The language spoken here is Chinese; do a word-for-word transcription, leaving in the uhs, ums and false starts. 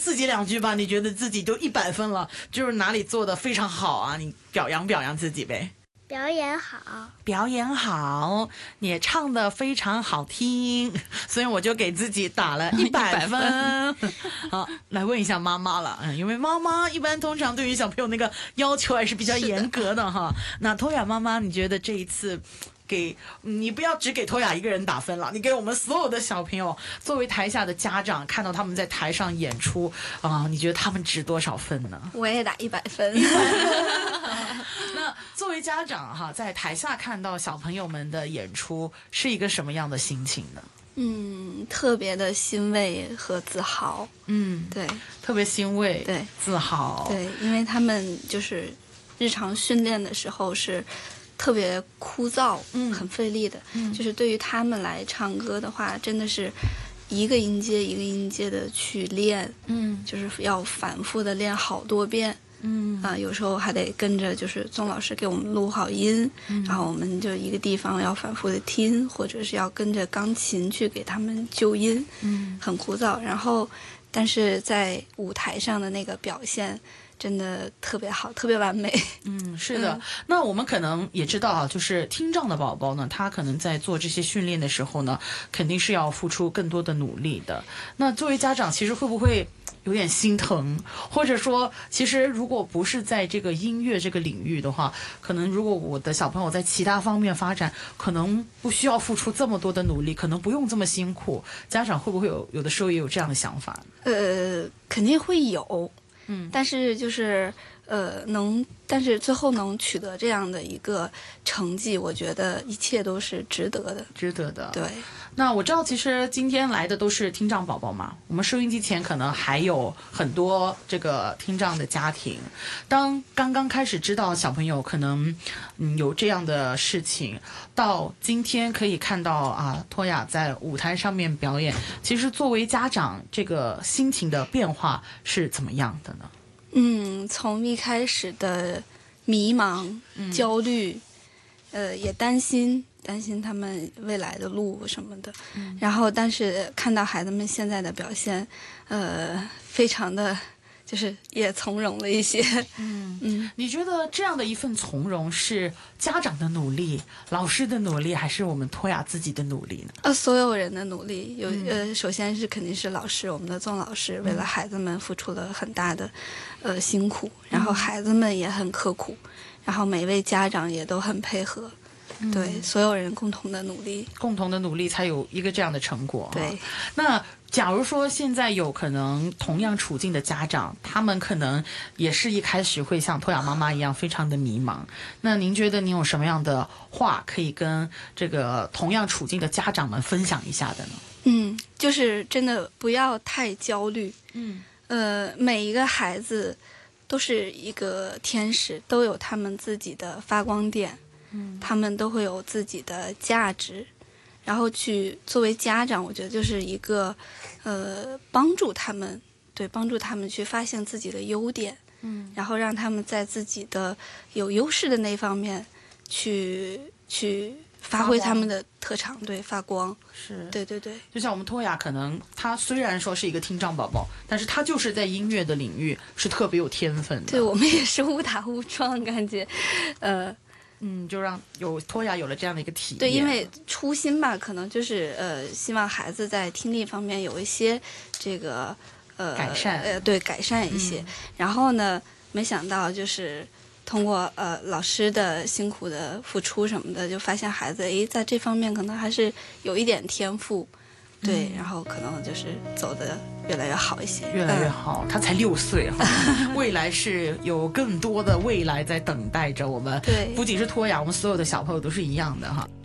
自己两句吧，你觉得自己都一百分了，就是哪里做的非常好啊？你表扬表扬自己呗。 表演好， 表演好，也唱得非常好听，所以我就给自己打了一百分。好，来问一下妈妈了，嗯，因为妈妈一般通常对于小朋友那个要求还是比较严格的哈。那托雅妈妈，你觉得这一次？给你不要只给托雅一个人打分了，你给我们所有的小朋友，作为台下的家长，看到他们在台上演出啊、呃，你觉得他们值多少分呢？ 我也打一百分。 那作为家长哈，在台下看到小朋友们的演出，是一个什么样的心情呢？ 嗯，特别的欣慰和自豪。 嗯， 对， 特别欣慰， 对， 自豪。 对，因为他们就是日常训练的时候是特别枯燥， 嗯， 很费力的。 嗯， 就是对于他们来唱歌的话，真的是一个音阶一个音阶的去练， 嗯， 就是要反复的练好多遍。 嗯啊，有时候还得跟着就是宗老师给我们录好音， 嗯， 然后我们就一个地方要反复的听，或者是要跟着钢琴去给他们纠音， 嗯， 很枯燥。然后，但是在舞台上的那个表现真的特别好，特别完美。 嗯，是的、 嗯。 那我们可能也知道啊，就是听障的宝宝呢，他可能在做这些训练的时候呢，肯定是要付出更多的努力的。那作为家长，其实会不会有点心疼，或者说，其实如果不是在这个音乐这个领域的话，可能如果我的小朋友在其他方面发展，可能不需要付出这么多的努力，可能不用这么辛苦，家长会不会有有的时候也有这样的想法？ 呃，肯定会有， 嗯， 但是就是呃，能，但是最后能取得这样的一个成绩，我觉得一切都是值得的， 值得的。 对。 那我知道，其实今天来的都是听障宝宝嘛。我们收音机前可能还有很多这个听障的家庭。当刚刚开始知道小朋友可能嗯有这样的事情，到今天可以看到啊，托雅在舞台上面表演，其实作为家长，这个心情的变化是怎么样的呢？ 嗯，从一开始的迷茫、 嗯、 焦虑，呃，也担心。担心他们未来的路什么的，嗯、然后但是看到孩子们现在的表现，呃，非常的就是也从容了一些。 嗯嗯，你觉得这样的一份从容是家长的努力、老师的努力，还是我们托雅自己的努力呢？ 呃，所有人的努力，有、 嗯、 呃，首先是肯定是老师，我们的宗老师为了孩子们付出了很大的呃辛苦，然后孩子们也很刻苦，然后每位家长也都很配合。对、嗯，所有人共同的努力， 共同的努力才有一个这样的成果。 对， 那假如说现在有可能同样处境的家长，他们可能也是一开始会像托雅妈妈一样非常的迷茫。那您觉得您有什么样的话可以跟这个同样处境的家长们分享一下的呢？ 嗯，就是真的不要太焦虑。 嗯， 呃，每一个孩子都是一个天使，都有他们自己的发光点。嗯，他们都会有自己的价值，然后去作为家长，我觉得就是一个，呃，帮助他们，对，帮助他们去发现自己的优点，嗯，然后让他们在自己的有优势的那方面去去发挥他们的特长，对，发光， 是， 对对对， 就像我们托雅，可能他虽然说是一个听障宝宝，但是他就是在音乐的领域是特别有天分的。 对，我们也是误打误撞，感觉，呃。 嗯，就让有托雅有了这样的一个体验。 对，因为初心吧，可能就是呃，希望孩子在听力方面有一些这个呃改善， 呃，对，改善一些。嗯、然后呢，没想到就是通过呃老师的辛苦的付出什么的，就发现孩子诶，在这方面可能还是有一点天赋。对、嗯，然后可能就是走得越来越好一些， 越来越好。嗯、他才六岁哈，未来是有更多的未来在等待着我们。 对， 不仅是托雅，我们所有的小朋友都是一样的哈。